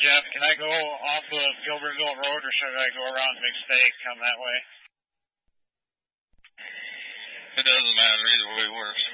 Jeff, can I go off of Gilbertville Road, or should I go around Big Steak, come that way? It doesn't matter. Either way works.